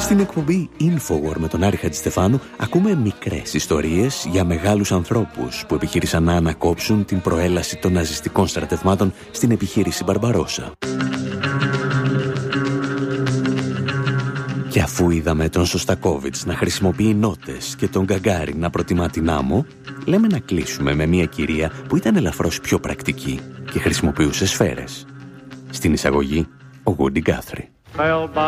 Στην εκπομπή Infowar με τον Άρη Χατζηστεφάνου ακούμε μικρές ιστορίες για μεγάλους ανθρώπους που επιχείρησαν να ανακόψουν την προέλαση των ναζιστικών στρατευμάτων στην επιχείρηση Μπαρμπαρόσα. Και αφού είδαμε τον Σωστακόβιτς να χρησιμοποιεί νότες και τον Γκαγκάριν να προτιμά την άμμο, λέμε να κλείσουμε με μια κυρία που ήταν ελαφρώς πιο πρακτική και χρησιμοποιούσε σφαίρες. Στην εισαγωγή, ο Woody Guthrie.